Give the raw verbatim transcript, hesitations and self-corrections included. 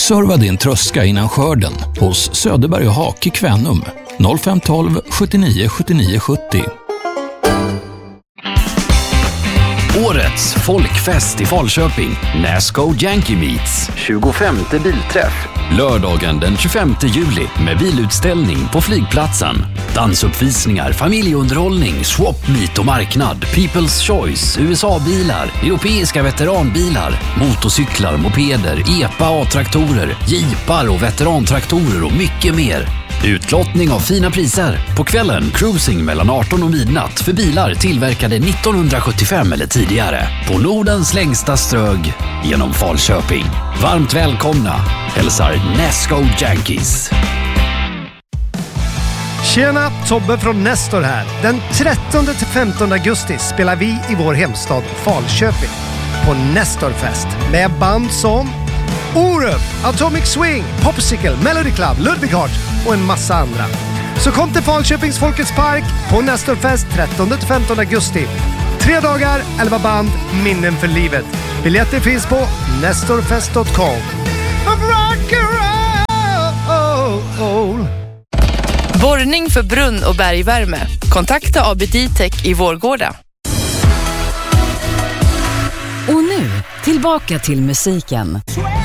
Serva din tröska innan skörden hos Söderberg och Hake Kvänum noll fem ett två sjuttionio sjuttionio sjuttio. Årets folkfest i Falköping, Nasco Yankee Meets, tjugofemte bilträff. Lördagen den tjugofemte juli med bilutställning på flygplatsen. Dansuppvisningar, familjeunderhållning, swap meet och marknad, People's Choice, U S A-bilar, europeiska veteranbilar, motorcyklar, mopeder, E P A A-traktorer, jeepar och veterantraktorer och mycket mer. Utlottning av fina priser. På kvällen cruising mellan arton och midnatt för bilar tillverkade nittonhundrasjuttiofem eller tidigare. På Nordens längsta strög genom Falköping. Varmt välkomna. Hälsar Nasco Yankees. Tjena, Tobbe från Nestor här. Den trettonde till femtonde augusti spelar vi i vår hemstad Falköping på Nestorfest med band som Orup, Atomic Swing, Popsicle, Melody Club, Ludwig Hart och en massa andra. Så kom till Falköpings Folkets Park på Nestorfest trettonde till femtonde augusti. Tre dagar, elva band, minnen för livet. Biljetter finns på nestorfest punkt com. Borrning för brunn- och bergvärme. Kontakta A B D-Tech i Vårgårda. Och nu, tillbaka till musiken.